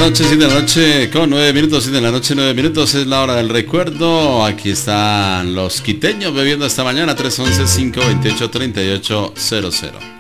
noche, 7 de la noche, con 9 minutos, 7 de la noche, 9 minutos, es la hora del recuerdo. Aquí están los quiteños bebiendo esta mañana, 311-528-3800.